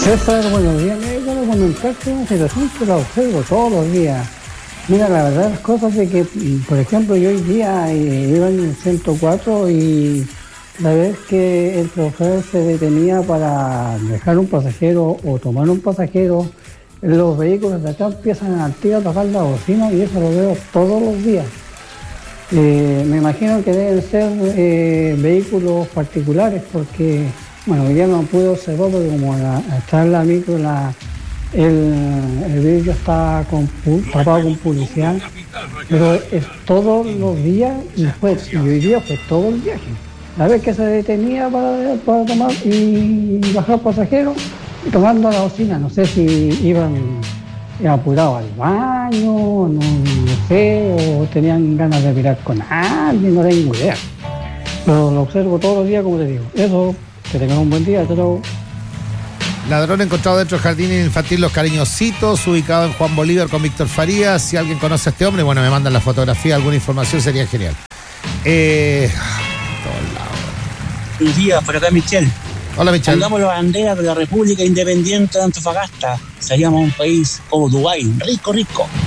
César, buenos días. Me quiero comentarte una situación que la observo todos los días. Mira, la verdad, las cosas de que, por ejemplo, yo hoy día iba en el 104 y la vez que el chofer se detenía para dejar un pasajero o tomar un pasajero, los vehículos de acá empiezan al tiro a tocar la bocina y eso lo veo todos los días. Me imagino que deben ser vehículos particulares porque, bueno, hoy día no pude observar porque como está en la micro, el vidrio está tapado con publicidad, pero es todos los días y hoy día fue todo el viaje. La vez que se detenía para tomar y bajar pasajeros, tomando la bocina, no sé si iban apurados al baño, no sé, o tenían ganas de mirar con alguien, no tengo idea. Pero lo observo todos los días, como te digo. Eso, que tengan un buen día, chao. Ladrón encontrado dentro del jardín infantil Los Cariñositos, ubicado en Juan Bolívar con Víctor Farías. Si alguien conoce a este hombre, bueno, me mandan la fotografía, alguna información, sería genial. Buenos días, por acá Michelle. Hola Michelle. Pongamos la bandera de la República Independiente de Antofagasta. Seríamos un país como Dubái, rico, rico.